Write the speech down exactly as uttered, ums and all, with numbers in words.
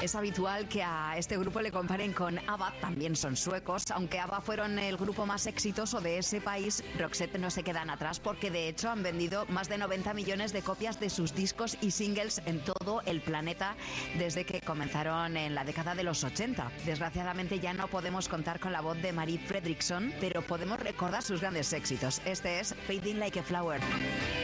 Es habitual que a este grupo le comparen con ABBA, también son suecos. Aunque ABBA fueron el grupo más exitoso de ese país, Roxette no se quedan atrás porque de hecho han vendido más de noventa millones de copias de sus discos y singles en todo el planeta desde que comenzaron en la década de los ochenta. Desgraciadamente ya no podemos contar con la voz de Marie Fredriksson, pero podemos recordar sus grandes éxitos. Este es Fading Like a Flower.